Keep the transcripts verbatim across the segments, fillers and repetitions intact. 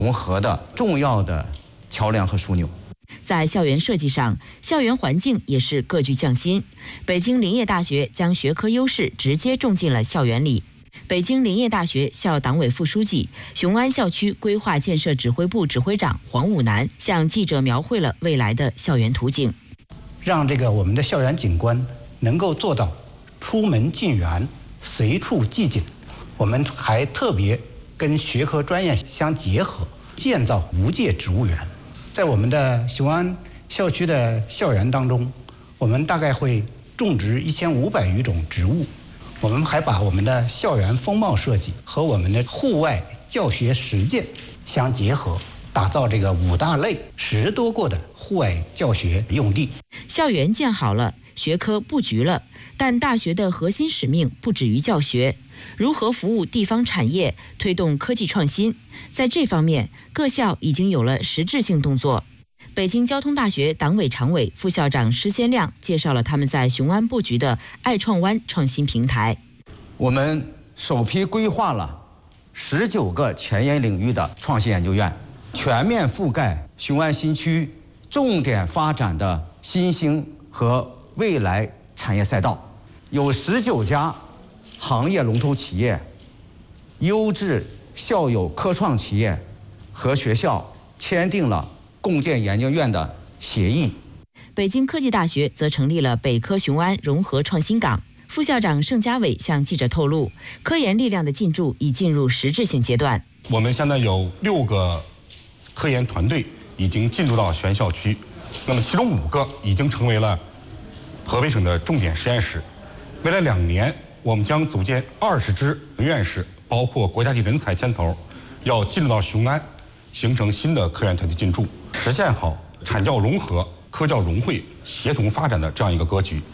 融合的重要的桥梁和枢纽。 在校园设计上，校园环境也是各具匠心。北京林业大学将学科优势直接种进了校园里。北京林业大学校党委副书记、雄安校区规划建设指挥部指挥长黄武南向记者描绘了未来的校园图景， 让这个我们的校园景观能够做到出门进园、随处即景。我们还特别跟学科专业相结合，建造无界植物园。在我们的雄安校区的校园当中，我们大概会种植一千五百余种植物。我们还把我们的校园风貌设计和我们的户外教学实践相结合，打造这个五大类十多个的户外教学用地。 校园建好了，学科布局了，但大学的核心使命不止于教学，如何服务地方产业，推动科技创新，在这方面各校已经有了实质性动作。北京交通大学党委常委、副校长施先亮介绍了他们在雄安布局的爱创湾创新平台。 我们首批规划了十九个前沿领域的创新研究院，全面覆盖雄安新区重点发展的新兴和未来产业赛道，有十九家行业龙头企业、优质校友科创企业和学校签订了共建研究院的协议。 北京科技大学则成立了北科雄安融合创新港。副校长盛家伟向记者透露，科研力量的进驻已进入实质性阶段。 我们现在有六个科研团队已经进入到原校区，那么其中五个已经成为了河北省的重点实验室。未来两年，我们将组建二十支院士，包括国家级人才牵头，要进入到雄安，形成新的科研团队进驻，实现好产教融合、科教融汇、协同发展的这样一个格局。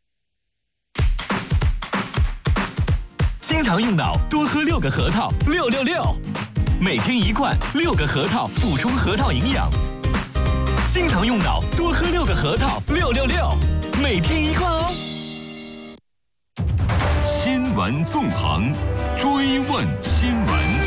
经常用脑，多喝六个核桃，六六六，每天一罐，六个核桃补充核桃营养。经常用脑，多喝六个核桃，六六六，每天一罐哦。新闻纵横，追问新闻。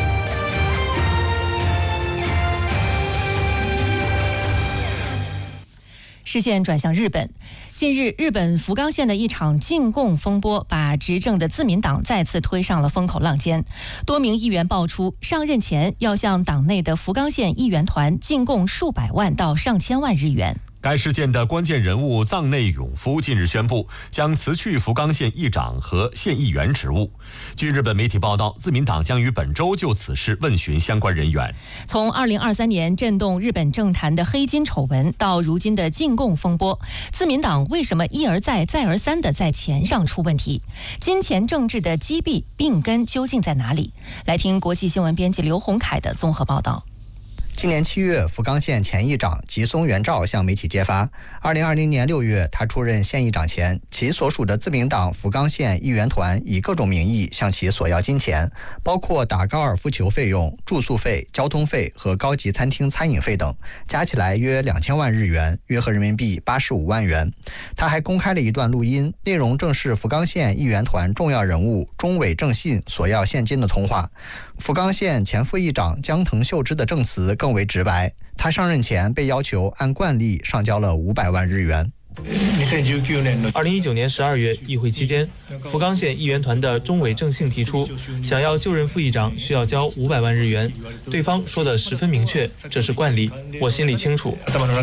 视线转向日本。近日，日本福冈县的一场进贡风波，把执政的自民党再次推上了风口浪尖。多名议员爆出，上任前要向党内的福冈县议员团进贡数百万到上千万日元。 该事件的关键人物藏内永夫近日宣布将辞去福冈县议长和县议员职务。据日本媒体报道，自民党将于本周就此事问询相关人员。 从二零二三年震动日本政坛的黑金丑闻到如今的进贡风波，自民党为什么一而再再而三的在钱上出问题？金钱政治的积弊病根究竟在哪里？来听国际新闻编辑刘洪凯的综合报道。 今年七月，福冈县前议长吉松元照向媒体揭发，二零二零年六月，他出任县议长前，其所属的自民党福冈县议员团以各种名义向其索要金钱，包括打高尔夫球费用、住宿费、交通费和高级餐厅餐饮费等，加起来约两千万日元，约合人民币八十五万元。他还公开了一段录音，内容正是福冈县议员团重要人物中尾正信索要现金的通话。福冈县前副议长江藤秀之的证词更为直白，他上任前被要求按惯例上交了五百万日元。 二零一九年十二月，议会期间，福冈县议员团的中尾正信提出，想要就任副议长需要交五百万日元，对方说的十分明确，这是惯例，我心里清楚。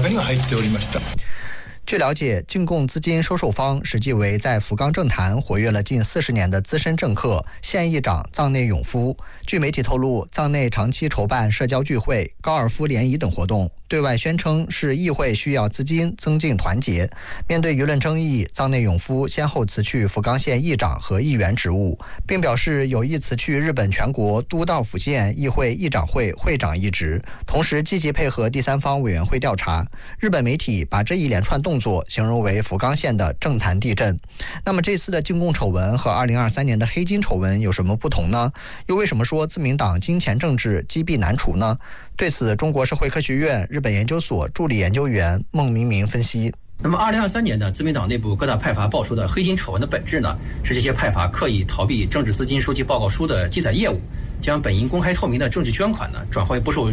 据了解，进贡资金收受方实际为在福冈政坛活跃了近四十年的资深政客县议长藏内永夫。据媒体透露，藏内长期筹办社交聚会、高尔夫联谊等活动，对外宣称是议会需要资金增进团结。面对舆论争议，藏内永夫先后辞去福冈县议长和议员职务，并表示有意辞去日本全国都道府县议会议长会会长一职，同时积极配合第三方委员会调查。日本媒体把这一连串动作形容为福冈县的政坛地震。那么这次的进贡丑闻和二零二三年的黑金丑闻有什么不同呢？又为什么说自民党金钱政治积弊难除呢？对此，中国社会科学院日本研究所助理研究员孟明明分析。 那么二零二三年呢，自民党内部各大派阀爆出的黑金丑闻的本质呢，是这些派阀刻意逃避政治资金收集报告书的记载业务， 将本应公开透明的政治捐款呢，转化为不受